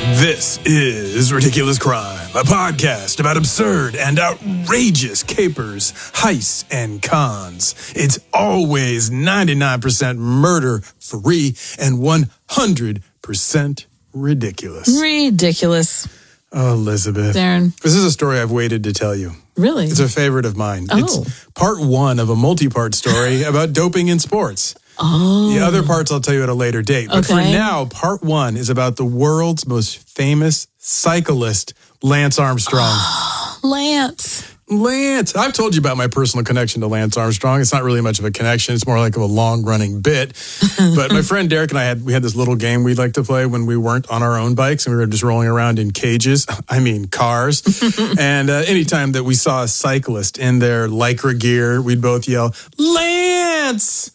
This is Ridiculous Crime, a podcast about absurd and outrageous capers, heists, and cons. It's always 99% murder-free and 100% ridiculous. Ridiculous. Oh, Elizabeth. Darren. This is a story I've waited to tell you. Really? It's a favorite of mine. Oh. It's part one of a multi-part story about doping in sports. Oh. The other parts I'll tell you at a later date. But for now, part one is about the world's most famous cyclist, Lance Armstrong. Lance. Lance. I've told you about my personal connection to Lance Armstrong. It's not really much of a connection. It's more like of a long-running bit. But my friend Derek and I had this little game we'd like to play when we weren't on our own bikes and we were just rolling around in cages. I mean, cars. And anytime that we saw a cyclist in their Lycra gear, we'd both yell, "Lance!"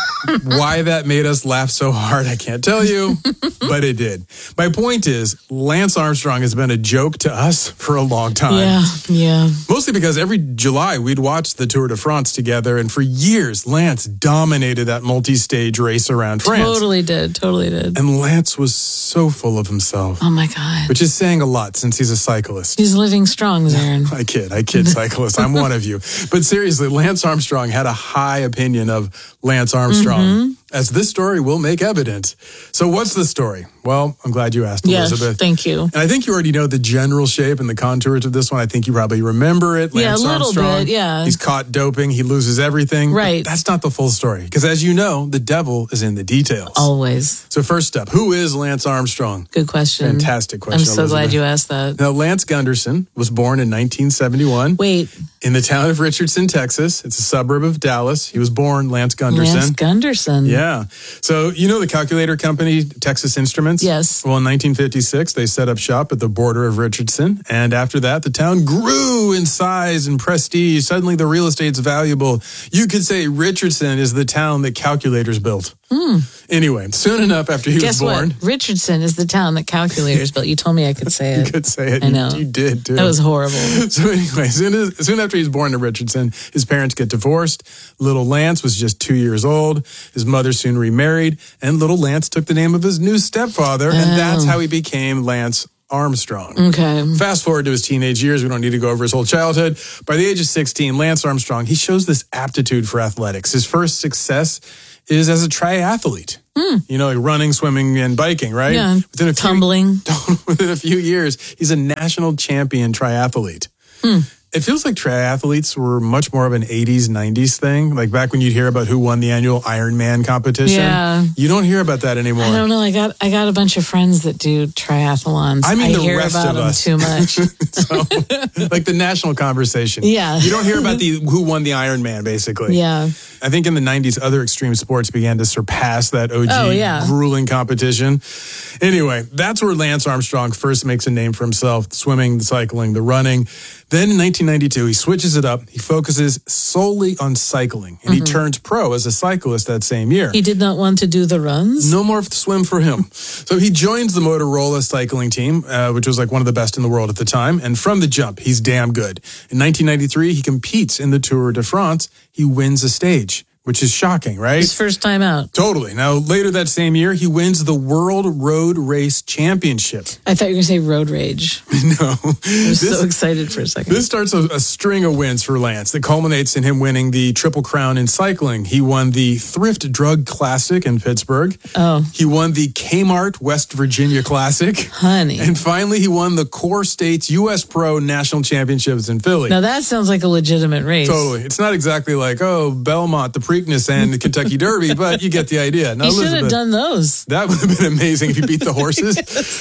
Why that made us laugh so hard, I can't tell you, but it did. My point is, Lance Armstrong has been a joke to us for a long time. Yeah. Mostly because every July we'd watch the Tour de France together, and for years, Lance dominated that multi-stage race around France. Totally did. And Lance was so full of himself. Oh, my God. Which is saying a lot since he's a cyclist. He's living strong, Darren. I kid, cyclist. I'm one of you. But seriously, Lance Armstrong had a high opinion of Lance Armstrong, as this story will make evident. So what's the story? Well, I'm glad you asked, Elizabeth. Yes, thank you. And I think you already know the general shape and the contours of this one. I think you probably remember it. Lance a little Armstrong, bit, yeah. He's caught doping. He loses everything. Right. But that's not the full story. Because as you know, the devil is in the details. Always. So first up, who is Lance Armstrong? Good question. Fantastic question, I'm so Elizabeth. glad you asked that. Now, Lance Gunderson was born in 1971. Wait. In the town of Richardson, Texas. It's a suburb of Dallas. He was born Lance Gunderson. Lance Gunderson. Yeah. So, you know the calculator company, Texas Instruments? Yes. Well, in 1956, they set up shop at the border of Richardson. And after that, the town grew in size and prestige. Suddenly, the real estate's valuable. You could say Richardson is the town that calculators built. Anyway, soon enough after he was born. Guess what? Richardson is the town that calculators built. You told me I could say it. You could say it. I know. You did, too. That was horrible. So anyway, soon after he's born to Richardson, his parents get divorced. Little Lance was just 2 years old. His mother soon remarried, and little Lance took the name of his new stepfather, and that's how he became Lance Armstrong. Okay. Fast forward to his teenage years. We don't need to go over his whole childhood. By the age of 16, Lance Armstrong, he shows this aptitude for athletics. His first success is as a triathlete. You know, like running, swimming, and biking, right? Yeah. Tumbling. Within a few years, he's a national champion triathlete. It feels like triathletes were much more of an 80s, 90s thing. Like back when you'd hear about who won the annual Ironman competition. Yeah. You don't hear about that anymore. I don't know. I got a bunch of friends that do triathlons. I mean, the hear rest about of them us. too much. So, like the national conversation. Yeah. You don't hear about who won the Ironman, basically. Yeah. I think in the 90s, other extreme sports began to surpass that OG grueling competition. Anyway, that's where Lance Armstrong first makes a name for himself, swimming, the cycling, the running. Then in 1992, he switches it up. He focuses solely on cycling, and he turns pro as a cyclist that same year. He did not want to do the runs? No more swim for him. So he joins the Motorola cycling team, which was like one of the best in the world at the time. And from the jump, he's damn good. In 1993, he competes in the Tour de France. He wins a stage, which is shocking, right? His first time out. Totally. Now, later that same year, he wins the World Road Race Championship. I thought you were going to say road rage. No. I was so excited for a second. This starts a string of wins for Lance that culminates in him winning the Triple Crown in cycling. He won the Thrift Drug Classic in Pittsburgh. Oh. He won the Kmart West Virginia Classic. Honey. And finally, he won the Core States U.S. Pro National Championships in Philly. Now that sounds like a legitimate race. Totally. It's not exactly like, Belmont, the Preakness, and the Kentucky Derby, but you get the idea. Now, he should have done those. That would have been amazing if he beat the horses.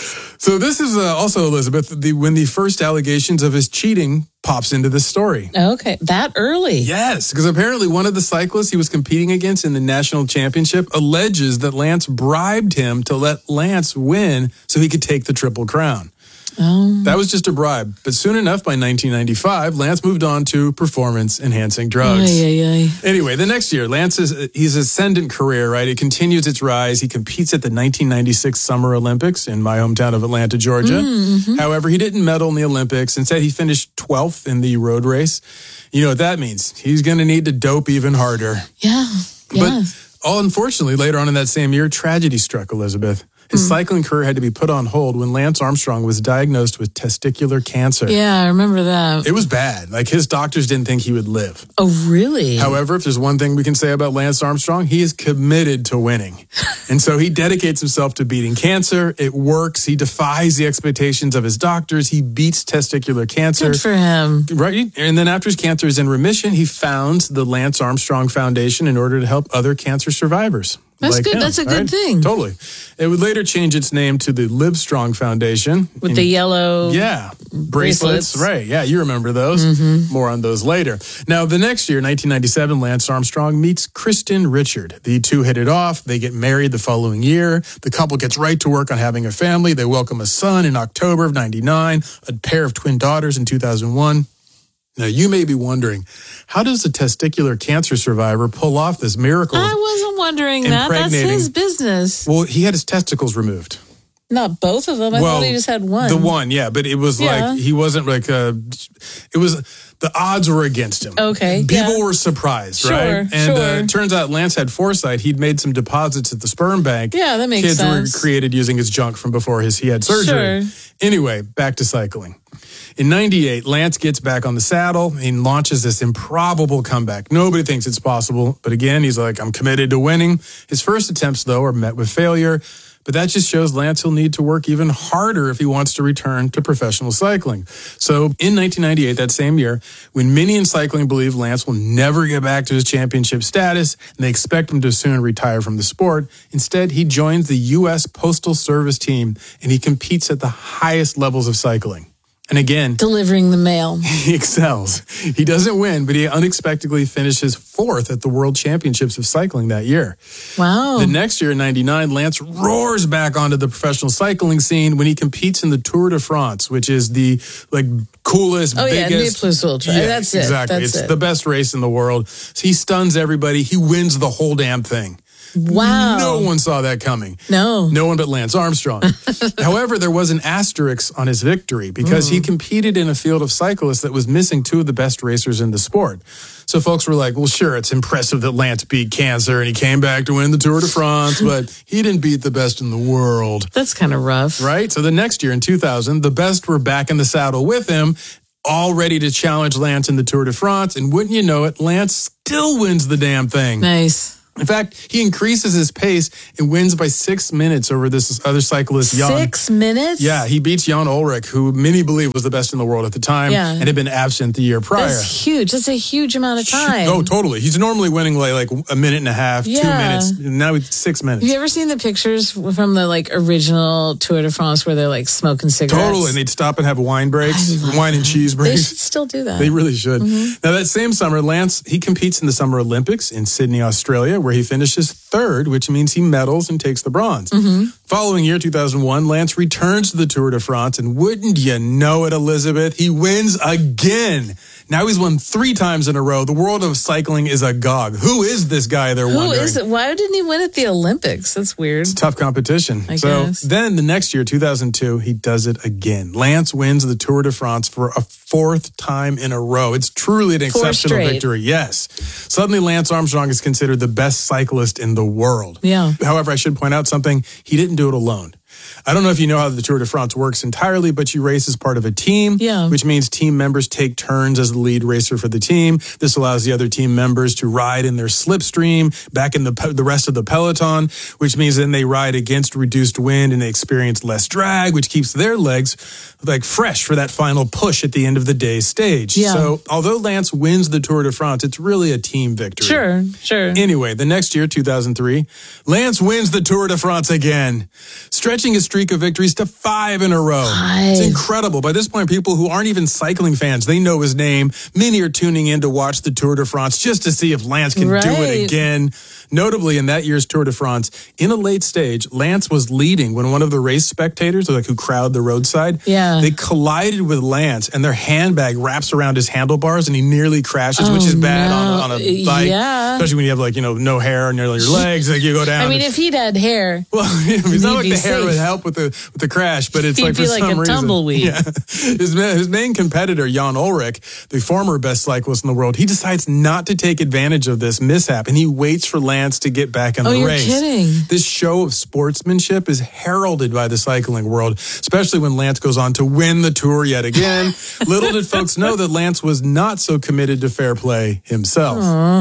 So this is also, Elizabeth, when the first allegations of his cheating pops into this story. Okay, that early? Yes, because apparently one of the cyclists he was competing against in the national championship alleges that Lance bribed him to let Lance win so he could take the Triple Crown. Oh. That was just a bribe. But soon enough, by 1995, Lance moved on to performance-enhancing drugs. Anyway, the next year, his ascendant career, right? It continues its rise. He competes at the 1996 Summer Olympics in my hometown of Atlanta, Georgia. However, he didn't medal in the Olympics. Instead, he finished 12th in the road race. You know what that means? He's going to need to dope even harder. Yeah. But unfortunately, later on in that same year, tragedy struck Elizabeth. His cycling career had to be put on hold when Lance Armstrong was diagnosed with testicular cancer. Yeah, I remember that. It was bad. Like, his doctors didn't think he would live. Oh, really? However, if there's one thing we can say about Lance Armstrong, he is committed to winning. And so he dedicates himself to beating cancer. It works. He defies the expectations of his doctors. He beats testicular cancer. Good for him. Right. And then after his cancer is in remission, he founds the Lance Armstrong Foundation in order to help other cancer survivors. That's like good. him, That's a good thing. Totally. It would later change its name to the Livestrong Foundation. With the yellow bracelets. Right. Yeah, you remember those. Mm-hmm. More on those later. Now, the next year, 1997, Lance Armstrong meets Kristen Richard. The two hit it off. They get married the following year. The couple gets right to work on having a family. They welcome a son in October of 99, a pair of twin daughters in 2001. Now, you may be wondering, how does a testicular cancer survivor pull off this miracle? I wasn't wondering that. That's his business. Well, he had his testicles removed. Not both of them. I thought he just had one. The one, yeah. But it was like, he wasn't like the odds were against him. Okay. People were surprised, right? And it turns out Lance had foresight. He'd made some deposits at the sperm bank. Yeah, that makes sense. Kids were created using his junk from before he had surgery. Sure. Anyway, back to cycling. In 98, Lance gets back on the saddle and launches this improbable comeback. Nobody thinks it's possible, but again, he's like, I'm committed to winning. His first attempts, though, are met with failure, but that just shows Lance will need to work even harder if he wants to return to professional cycling. So in 1998, that same year, when many in cycling believe Lance will never get back to his championship status and they expect him to soon retire from the sport, instead, he joins the U.S. Postal Service team and he competes at the highest levels of cycling. And again, delivering the mail. He excels. He doesn't win, but he unexpectedly finishes fourth at the World Championships of Cycling that year. Wow. The next year, in 99, Lance roars back onto the professional cycling scene when he competes in the Tour de France, which is the coolest, biggest. Plus Ultra. Yeah, that's it. Exactly. It's the best race in the world. So he stuns everybody. He wins the whole damn thing. Wow. No one saw that coming. No one but Lance Armstrong. However, there was an asterisk on his victory because he competed in a field of cyclists that was missing two of the best racers in the sport. So folks were like, well, sure, it's impressive that Lance beat cancer and he came back to win the Tour de France, but he didn't beat the best in the world. That's kind of rough. Right? So the next year in 2000, the best were back in the saddle with him, all ready to challenge Lance in the Tour de France. And wouldn't you know it, Lance still wins the damn thing. Nice. In fact, he increases his pace and wins by 6 minutes over this other cyclist, Jan. 6 minutes? Yeah, he beats Jan Ullrich, who many believe was the best in the world at the time and had been absent the year prior. That's huge. That's a huge amount of time. Oh, totally. He's normally winning like a minute and a half, 2 minutes. And now it's 6 minutes. Have you ever seen the pictures from the original Tour de France where they're smoking cigarettes? Totally. And they'd stop and have wine breaks, wine and cheese breaks. They should still do that. They really should. Now, that same summer, Lance, he competes in the Summer Olympics in Sydney, Australia, where he finishes third, which means he medals and takes the bronze. Following year, 2001, Lance returns to the Tour de France, and wouldn't you know it, Elizabeth, he wins again. Now he's won 3 times in a row. The world of cycling is agog. Who is this guy, they're wondering? Who is it? Why didn't he win at the Olympics? That's weird. It's tough competition. I guess. Then the next year, 2002, he does it again. Lance wins the Tour de France for a 4th time in a row. It's truly an exceptional victory. Yes. Suddenly, Lance Armstrong is considered the best cyclist in the world. Yeah. However, I should point out something. He didn't do it alone. I don't know if you know how the Tour de France works entirely, but you race as part of a team, which means team members take turns as the lead racer for the team. This allows the other team members to ride in their slipstream back in the rest of the peloton, which means then they ride against reduced wind and they experience less drag, which keeps their legs fresh for that final push at the end of the day's stage. Yeah. So although Lance wins the Tour de France, it's really a team victory. Sure. Anyway, the next year, 2003, Lance wins the Tour de France again, stretching his streak of victories to 5 in a row. 5. It's incredible. By this point, people who aren't even cycling fans, they know his name. Many are tuning in to watch the Tour de France just to see if Lance can do it again. Notably, in that year's Tour de France, in a late stage, Lance was leading when one of the race spectators, who crowd the roadside, they collided with Lance and their handbag wraps around his handlebars and he nearly crashes, which is bad on a bike. Especially when you have no hair near your legs, you go down. I mean, if he'd had hair, well, it's not like the hair help with the crash, but it's He'd like for be like some a reason. tumbleweed. Yeah. His main competitor, Jan Ullrich, the former best cyclist in the world, he decides not to take advantage of this mishap, and he waits for Lance to get back in the race. You're kidding. This show of sportsmanship is heralded by the cycling world, especially when Lance goes on to win the Tour yet again. Little did folks know that Lance was not so committed to fair play himself.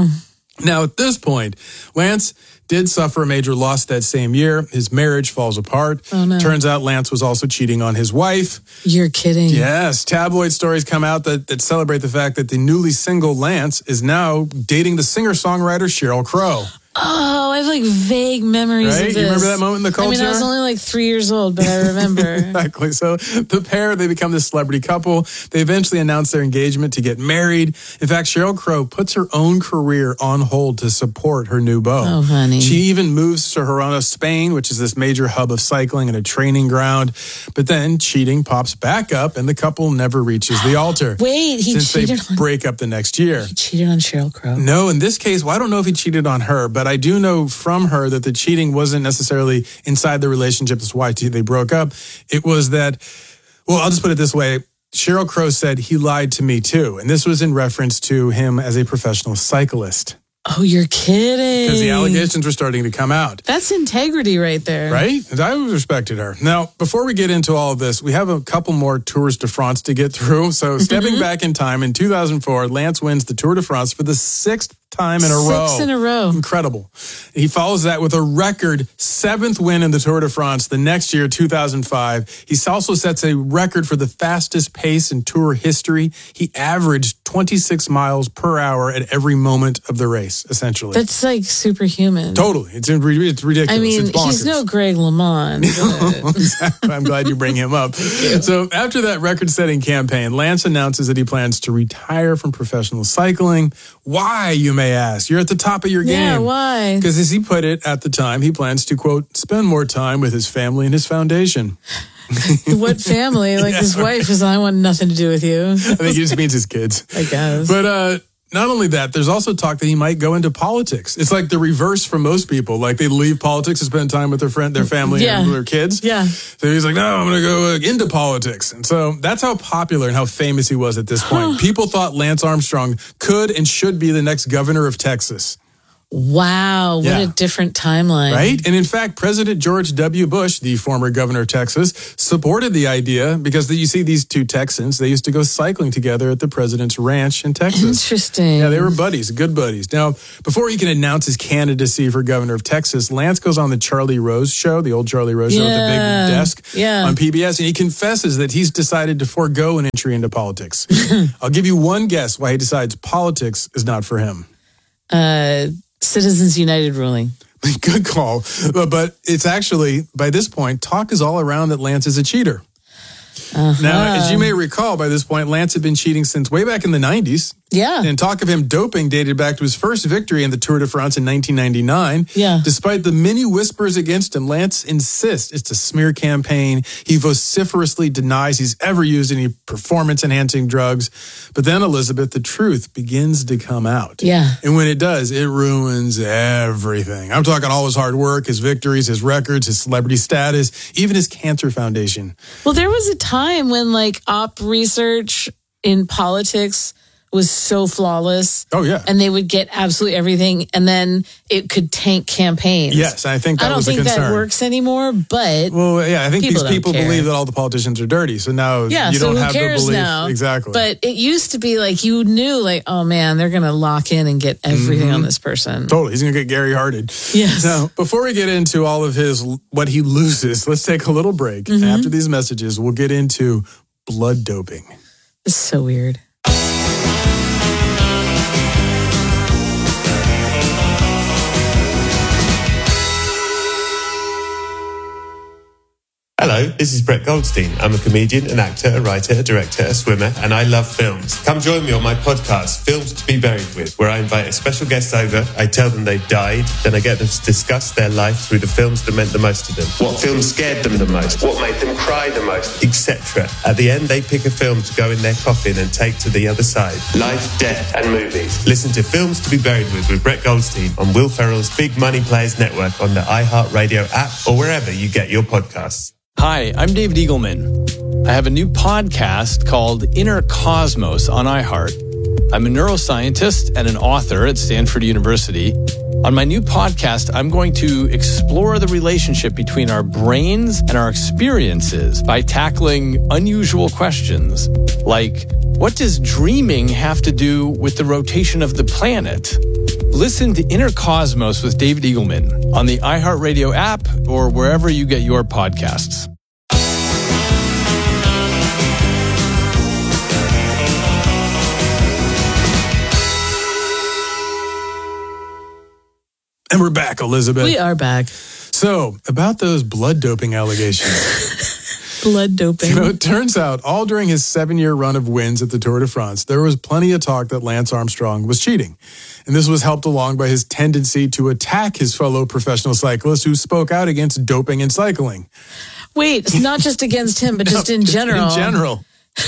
Now, at this point, Lance did suffer a major loss that same year. His marriage falls apart. Oh, no. Turns out Lance was also cheating on his wife. You're kidding. Yes, tabloid stories come out that celebrate the fact that the newly single Lance is now dating the singer-songwriter Sheryl Crow. Oh, I have like vague memories Right? of this. You remember that moment in the culture? I mean, I was only like 3 years old, but I remember. Exactly. So the pair, they become this celebrity couple. They eventually announce their engagement to get married. In fact, Sheryl Crow puts her own career on hold to support her new beau. Oh, honey. She even moves to Girona, Spain, which is this major hub of cycling and a training ground. But then cheating pops back up and the couple never reaches the altar. Wait, he since cheated they break up the next year. He cheated on Sheryl Crow. No, in this case, well, I don't know if he cheated on her, but I do know from her that the cheating wasn't necessarily inside the relationship. That's why they broke up. It was that, well, I'll just put it this way. Sheryl Crow said he lied to me too. And this was in reference to him as a professional cyclist. Oh, you're kidding. Because the allegations were starting to come out. That's integrity right there. Right? And I respected her. Now, before we get into all of this, we have a couple more Tours de France to get through. So stepping back in time, in 2004, Lance wins the Tour de France for the 6th time in a row. 6 in a row. Incredible. He follows that with a record 7th win in the Tour de France the next year, 2005. He also sets a record for the fastest pace in Tour history. He averaged 26 miles per hour at every moment of the race, essentially. That's like superhuman. Totally. It's ridiculous. I mean, it's bonkers. he's no Greg LeMond. But... Exactly. I'm glad you bring him up. So after that record-setting campaign, Lance announces that he plans to retire from professional cycling. Why, you may ask? You're at the top of your game. Yeah, why? Because as he put it at the time, he plans to, quote, spend more time with his family and his foundation. What family? Like his wife is, I want nothing to do with you. I think he just means his kids. I guess. But not only that, there's also talk that he might go into politics. It's like the reverse for most people. Like they leave politics to spend time with their family, and their kids. Yeah. So he's like, no, I'm going to go into politics. And so that's how popular and how famous he was at this point. People thought Lance Armstrong could and should be the next governor of Texas. Wow, what a different timeline. Right? And in fact, President George W. Bush, the former governor of Texas, supported the idea because you see these two Texans, they used to go cycling together at the president's ranch in Texas. Interesting. Yeah, they were buddies, good buddies. Now, before he can announce his candidacy for governor of Texas, Lance goes on the Charlie Rose show, the old Charlie Rose show with the big desk on PBS, and he confesses that he's decided to forego an entry into politics. I'll give you one guess why he decides politics is not for him. Citizens United ruling. Good call. But it's actually, by this point, talk is all around that Lance is a cheater. Now, as you may recall, by this point, Lance had been cheating since way back in the 90s. Yeah. And talk of him doping dated back to his first victory in the Tour de France in 1999. Yeah. Despite the many whispers against him, Lance insists it's a smear campaign. He vociferously denies he's ever used any performance-enhancing drugs. But then, Elizabeth, the truth begins to come out. Yeah. And when it does, it ruins everything. I'm talking all his hard work, his victories, his records, his celebrity status, even his cancer foundation. Well, there was a time when like op research in politics was so flawless. Oh, yeah. And they would get absolutely everything, and then it could tank campaigns. Yes, I think that was a concern. I don't think that works anymore, but well, yeah, I think these people care. believe that all the politicians are dirty, so now you so don't who have cares the belief. now? Exactly. But it used to be like you knew, like, oh man, they're going to lock in and get everything on this person. Totally, he's going to get Gary Hearted. Yes. Now, before we get into all of what he loses, let's take a little break. After these messages, we'll get into blood doping. It's so weird. Hello, Hello, this is Brett Goldstein. I'm a comedian, an actor, a writer, a director, a swimmer, and I love films. Come join me on my podcast, Films to Be Buried With, where I invite a special guest over, I tell them they've died, then I get them to discuss their life through the films that meant the most to them. What films scared them the most, what made them cry the most, etc. At the end, they pick a film to go in their coffin and take to the other side. Life, death, and movies. Listen to Films to Be Buried with Brett Goldstein on Will Ferrell's Big Money Players Network on the iHeartRadio app or wherever you get your podcasts. Hi, I'm David Eagleman. I have a new podcast called Inner Cosmos on iHeart. I'm a neuroscientist and an author at Stanford University. On my new podcast, I'm going to explore the relationship between our brains and our experiences by tackling unusual questions like, what does dreaming have to do with the rotation of the planet? Listen to Inner Cosmos with David Eagleman on the iHeartRadio app or wherever you get your podcasts. And we're back, Elizabeth. We are back. So, about those blood doping allegations. Blood doping. It turns out all during his 7-year run of wins at the Tour de France, there was plenty of talk that Lance Armstrong was cheating. And this was helped along by his tendency to attack his fellow professional cyclists who spoke out against doping in cycling. Wait, it's not just against him, but just in general. In general.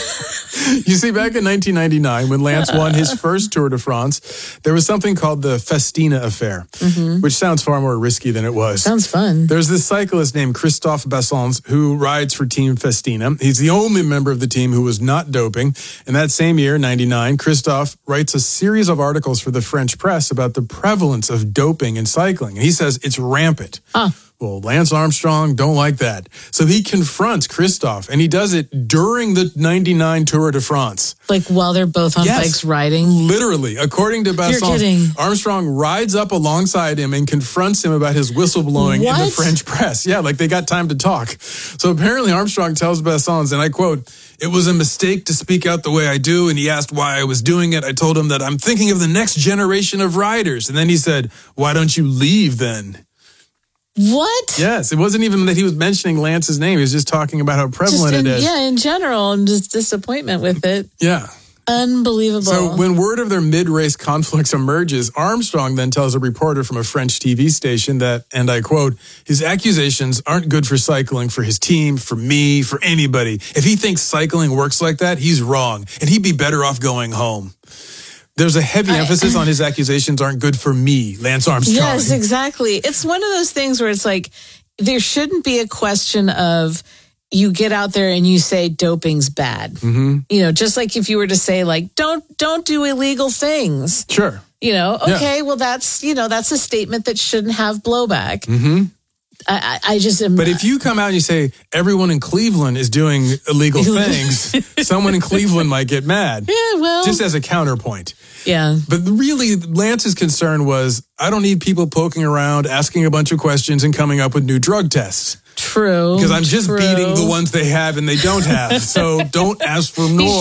You see, back in 1999, when Lance won his first Tour de France, there was something called the Festina affair, which sounds far more risky than it was. Sounds fun. There's this cyclist named Christophe Bassons who rides for Team Festina. He's the only member of the team who was not doping. And that same year, 99, Christophe writes a series of articles for the French press about the prevalence of doping in cycling. And he says it's rampant. Well, Lance Armstrong don't like that. So he confronts Christophe, and he does it during the 99 Tour de France. Like while they're both on bikes riding? Literally. According to Bassons, You're kidding. Armstrong rides up alongside him and confronts him about his whistleblowing in the French press. Yeah, like they got time to talk. So apparently Armstrong tells Bassons, and I quote, "It was a mistake to speak out the way I do," and he asked why I was doing it. I told him that I'm thinking of the next generation of riders. And then he said, "Why don't you leave then?" What? Yes, it wasn't even that he was mentioning Lance's name. He was just talking about how prevalent it is. Yeah, in general, and just disappointment with it. Yeah. Unbelievable. So when word of their mid-race conflicts emerges, Armstrong then tells a reporter from a French TV station that, and I quote, "His accusations aren't good for cycling, for his team, for me, for anybody. If he thinks cycling works like that, he's wrong, and he'd be better off going home." There's a heavy emphasis on his accusations aren't good for me, Lance Armstrong. Yes, exactly. It's one of those things where it's like, there shouldn't be a question of you get out there and you say doping's bad. You know, just like if you were to say like, don't do illegal things. Sure. You know, okay, well that's a statement that shouldn't have blowback. I just am. But if you come out and you say everyone in Cleveland is doing illegal things, someone in Cleveland might get mad. Yeah, well. Just as a counterpoint. Yeah. But really, Lance's concern was, I don't need people poking around, asking a bunch of questions and coming up with new drug tests. True. Because I'm just beating the ones they have and they don't have. So don't ask for more.